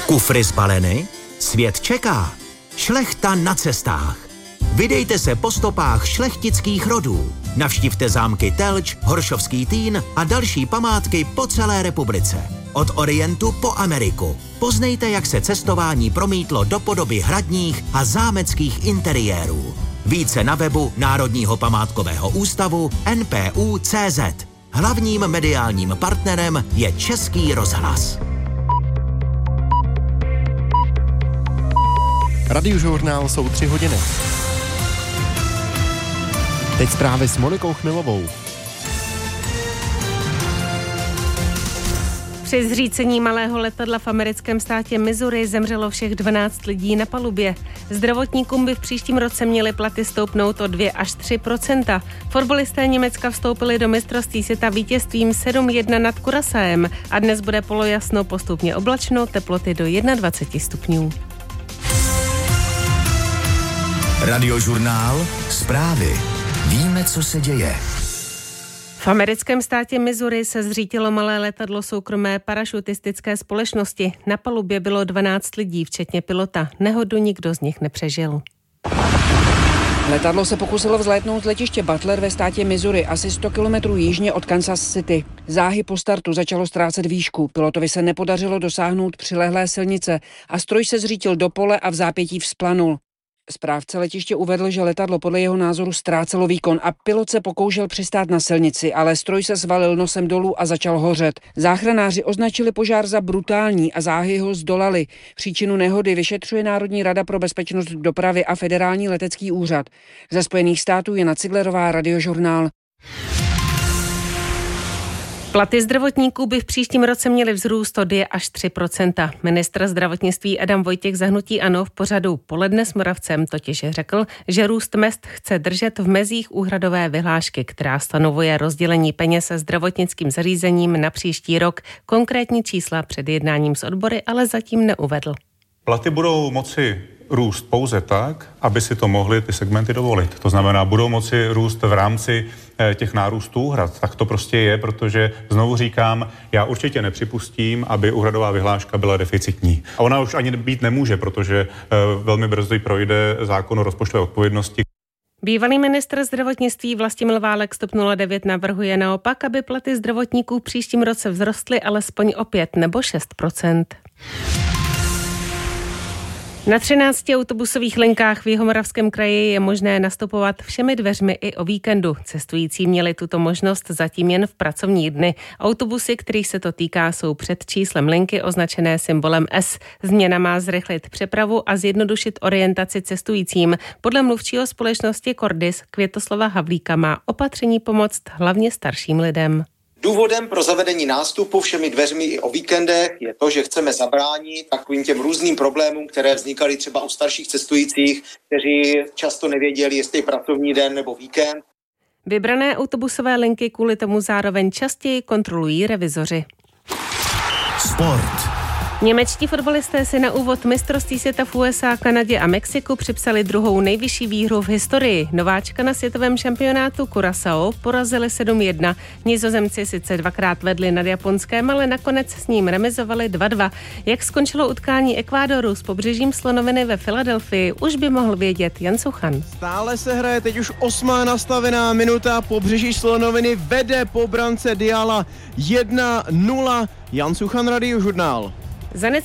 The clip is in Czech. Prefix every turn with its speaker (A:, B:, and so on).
A: Kufry zbaleny? Svět čeká. Šlechta na cestách. Vydejte se po stopách šlechtických rodů. Navštivte zámky Telč, Horšovský Týn a další památky po celé republice. Od Orientu po Ameriku. Poznejte, jak se cestování promítlo do podoby hradních a zámeckých interiérů. Více na webu Národního památkového ústavu NPU.cz. Hlavním mediálním partnerem je Český rozhlas.
B: Radiožurnál jsou 3 hodiny. Teď zprávy s Monikou Chmilovou.
C: Při zřícení malého letadla v americkém státě Missouri zemřelo všech 12 lidí na palubě. Zdravotníkům by v příštím roce měly platy stoupnout o 2 až 3%. Fotbalisté Německa vstoupili do mistrovství světa vítězstvím 7-1 nad Kurasaem a dnes bude polojasno, postupně oblačno, teploty do 21 stupňů.
A: Radiožurnál, zprávy. Víme, co se děje.
C: V americkém státě Missouri se zřítilo malé letadlo soukromé parašutistické společnosti. Na palubě bylo 12 lidí, včetně pilota. Nehodu nikdo z nich nepřežil.
D: Letadlo se pokusilo vzlétnout z letiště Butler ve státě Missouri, asi 100 kilometrů jižně od Kansas City. Záhy po startu začalo ztrácet výšku. Pilotovi se nepodařilo dosáhnout přilehlé silnice a stroj se zřítil do pole a v zápětí vzplanul. Správce letiště uvedl, že letadlo podle jeho názoru ztrácelo výkon a pilot se pokoušel přistát na silnici, ale stroj se svalil nosem dolů a začal hořet. Záchranáři označili požár za brutální a záhy ho zdolali. Příčinu nehody vyšetřuje Národní rada pro bezpečnost dopravy a Federální letecký úřad. Ze Spojených států Jana Ciglerová, Radiožurnál.
C: Platy zdravotníků by v příštím roce měly vzrůst o 2 až 3%. Ministr zdravotnictví Adam Vojtěch za hnutí ANO v pořadu Poledne s Moravcem totiž řekl, že růst mezd chce držet v mezích úhradové vyhlášky, která stanovuje rozdělení peněz se zdravotnickým zařízením na příští rok. Konkrétní čísla před jednáním s odbory ale zatím neuvedl.
E: Platy budou moci růst pouze tak, aby si to mohly ty segmenty dovolit. To znamená, budou moci růst v rámci těch nárůstů úhrad. Tak to prostě je, protože znovu říkám, já určitě nepřipustím, aby úhradová vyhláška byla deficitní. A ona už ani být nemůže, protože velmi brzy projde zákon o rozpočtové odpovědnosti.
C: Bývalý ministr zdravotnictví Vlastimil Válek z TOP 09 navrhuje naopak, aby platy zdravotníků v příštím roce vzrostly alespoň o 5 nebo 6%. Na 13 autobusových linkách v Jihomoravském kraji je možné nastupovat všemi dveřmi i o víkendu. Cestující měli tuto možnost zatím jen v pracovní dny. Autobusy, kterých se to týká, jsou před číslem linky označené symbolem S. Změna má zrychlit přepravu a zjednodušit orientaci cestujícím. Podle mluvčího společnosti Cordis Květoslava Havlíka má opatření pomoct hlavně starším lidem.
F: Důvodem pro zavedení nástupu všemi dveřmi i o víkendech je to, že chceme zabránit takovým těm různým problémům, které vznikaly třeba u starších cestujících, kteří často nevěděli, jestli je pracovní den nebo víkend.
C: Vybrané autobusové linky kvůli tomu zároveň častěji kontrolují revizoři.
A: Sport.
C: Němečtí fotbalisté si na úvod mistrovství světa v USA, Kanadě a Mexiku připsali druhou nejvyšší výhru v historii. Nováčka na světovém šampionátu Curaçao porazili 7-1. Nizozemci sice dvakrát vedli nad Japonskem, ale nakonec s ním remizovali 2-2. Jak skončilo utkání Ekvádoru s pobřežím Slonoviny ve Filadelfii, už by mohl vědět Jan Suchan.
G: Stále se hraje teď už 8. nastavená minuta. Pobřeží Slonoviny vede po brance Diala 1-0. Jan Suchan, Radiožurnál.
C: Za